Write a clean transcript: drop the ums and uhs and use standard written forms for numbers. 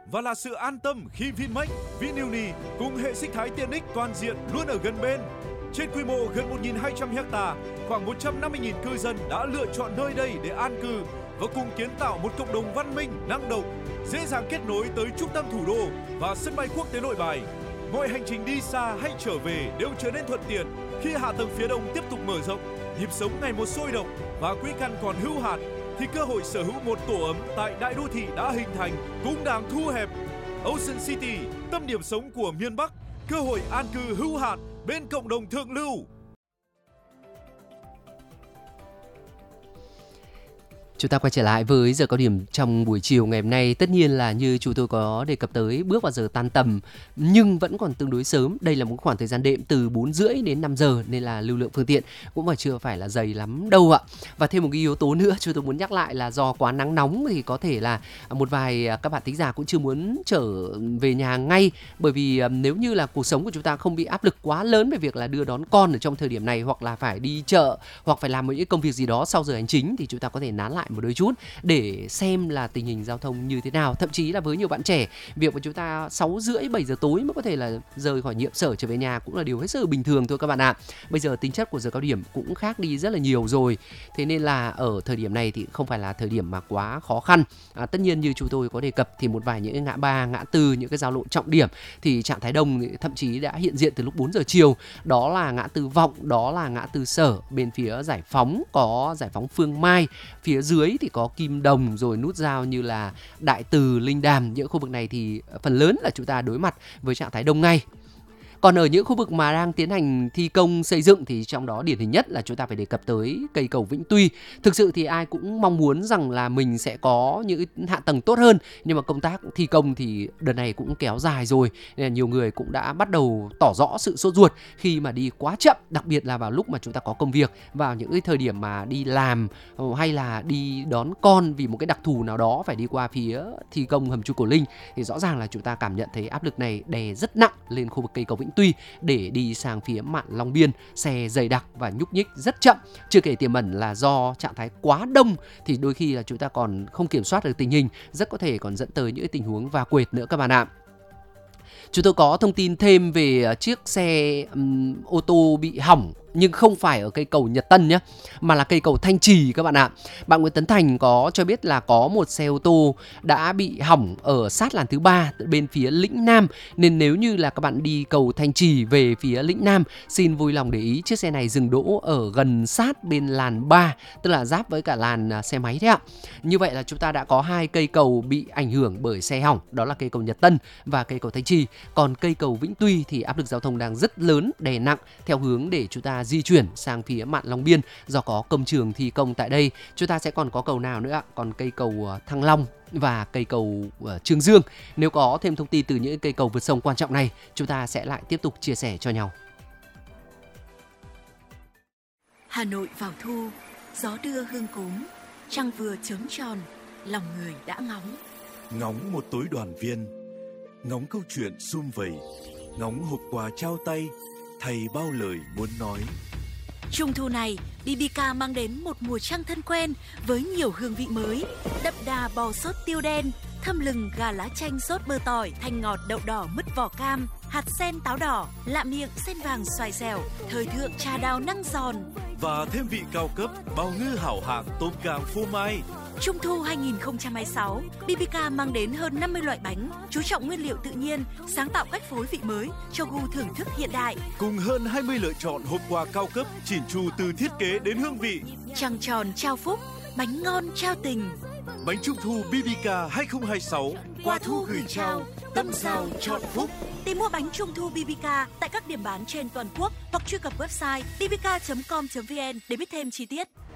và là sự an tâm khi Vinmec, Vinuni cùng hệ sinh thái tiện ích toàn diện luôn ở gần bên. Trên quy mô gần 1.200 ha, khoảng 150.000 cư dân đã lựa chọn nơi đây để an cư và cùng kiến tạo một cộng đồng văn minh, năng động, dễ dàng kết nối tới trung tâm thủ đô và sân bay quốc tế Nội Bài. Mọi hành trình đi xa hay trở về đều trở nên thuận tiện khi hạ tầng phía đông tiếp tục mở rộng, nhịp sống ngày một sôi động và quỹ căn còn hữu hạn, thì cơ hội sở hữu một tổ ấm tại đại đô thị đã hình thành cũng đang thu hẹp. Ocean City, tâm điểm sống của miền Bắc, cơ hội an cư hữu hạn bên cộng đồng thượng lưu. Chúng ta quay trở lại với giờ cao điểm trong buổi chiều ngày hôm nay. Tất nhiên là như chúng tôi có đề cập tới, bước vào giờ tan tầm nhưng vẫn còn tương đối sớm. Đây là một khoảng thời gian đệm từ 4:30 đến 5 giờ nên là lưu lượng phương tiện cũng chưa phải là dày lắm đâu ạ. Và thêm một cái yếu tố nữa chúng tôi muốn nhắc lại là do quá nắng nóng thì có thể là một vài các bạn thính giả cũng chưa muốn trở về nhà ngay. Bởi vì nếu như là cuộc sống của chúng ta không bị áp lực quá lớn về việc là đưa đón con ở trong thời điểm này, hoặc là phải đi chợ, hoặc phải làm một những công việc gì đó sau giờ hành chính, thì chúng ta có thể nán lại một đôi chút để xem là tình hình giao thông như thế nào. Thậm chí là với nhiều bạn trẻ, việc mà chúng ta 6:30, 7 giờ tối mới có thể là rời khỏi nhiệm sở trở về nhà cũng là điều hết sức bình thường thôi các bạn ạ. Bây giờ tính chất của giờ cao điểm cũng khác đi rất là nhiều rồi. Thế nên là ở thời điểm này thì không phải là thời điểm mà quá khó khăn. Tất nhiên như chúng tôi có đề cập thì một vài những ngã ba, ngã tư, những cái giao lộ trọng điểm thì trạng thái đông thậm chí đã hiện diện từ lúc 4 giờ chiều. Đó là ngã tư Vọng, đó là ngã tư Sở, bên phía Giải Phóng có Giải Phóng Phương Mai, phía dưới thì có Kim Đồng, rồi nút giao như là Đại Từ, Linh Đàm. Những khu vực này thì phần lớn là chúng ta đối mặt với trạng thái đông ngay. Còn ở những khu vực mà đang tiến hành thi công xây dựng thì trong đó điển hình nhất là chúng ta phải đề cập tới cây cầu Vĩnh Tuy. Thực sự thì ai cũng mong muốn rằng là mình sẽ có những hạ tầng tốt hơn, nhưng mà công tác thi công thì đợt này cũng kéo dài rồi, nên là nhiều người cũng đã bắt đầu tỏ rõ sự sốt ruột khi mà đi quá chậm, đặc biệt là vào lúc mà chúng ta có công việc, vào những cái thời điểm mà đi làm hay là đi đón con vì một cái đặc thù nào đó phải đi qua phía thi công hầm chui Cổ Linh, thì rõ ràng là chúng ta cảm nhận thấy áp lực này đè rất nặng lên khu vực cây cầu Vĩnh Tuy để đi sang phía mạn Long Biên. Xe dày đặc và nhúc nhích rất chậm, chưa kể tiềm ẩn là do trạng thái quá đông thì đôi khi là chúng ta còn không kiểm soát được tình hình, rất có thể còn dẫn tới những tình huống va quệt nữa các bạn ạ. Chúng tôi có thông tin thêm về chiếc xe ô tô bị hỏng, nhưng không phải ở cây cầu Nhật Tân nhé, mà là cây cầu Thanh Trì các bạn ạ. Bạn Nguyễn Tấn Thành có cho biết là có một xe ô tô đã bị hỏng ở sát làn thứ 3 bên phía Lĩnh Nam, nên nếu như là các bạn đi cầu Thanh Trì về phía Lĩnh Nam, xin vui lòng để ý chiếc xe này dừng đỗ ở gần sát bên làn 3, tức là giáp với cả làn xe máy đấy ạ. Như vậy là chúng ta đã có 2 cây cầu bị ảnh hưởng bởi xe hỏng, đó là cây cầu Nhật Tân và cây cầu Thanh Trì. Còn cây cầu Vĩnh Tuy thì áp lực giao thông đang rất lớn, đè nặng theo hướng để chúng ta di chuyển sang phía mạn Long Biên do có công trường thi công tại đây. Chúng ta sẽ còn có cầu nào nữa ạ? Còn cây cầu Thăng Long và cây cầu Chương Dương. Nếu có thêm thông tin từ những cây cầu vượt sông quan trọng này, chúng ta sẽ lại tiếp tục chia sẻ cho nhau. Hà Nội vào thu, gió đưa hương cốm, trăng vừa chớm tròn, lòng người đã ngóng. Ngóng một tối đoàn viên, ngóng câu chuyện sum vầy, ngóng hộp quà trao tay, thầy bao lời muốn nói. Trung thu này, BBK mang đến một mùa trăng thân quen với nhiều hương vị mới, đậm đà bò sốt tiêu đen, thơm lừng gà lá chanh sốt bơ tỏi, thanh ngọt đậu đỏ mứt vỏ cam, hạt sen táo đỏ, lạ miệng sen vàng xoài dẻo, thời thượng trà đào năng giòn. Và thêm vị cao cấp, bào ngư hảo hạng tôm càng phô mai. Trung thu 2026, BBK mang đến hơn 50 loại bánh, chú trọng nguyên liệu tự nhiên, sáng tạo cách phối vị mới cho gu thưởng thức hiện đại. Cùng hơn 20 lựa chọn hộp quà cao cấp, chỉn chu từ thiết kế đến hương vị. Trăng tròn trao phúc, bánh ngon trao tình. Bánh Trung thu BBK 2026, Quà thu gửi trao, tâm giao trọn phúc. Tìm mua bánh Trung thu BBK tại các điểm bán trên toàn quốc hoặc truy cập website bbk.com.vn để biết thêm chi tiết.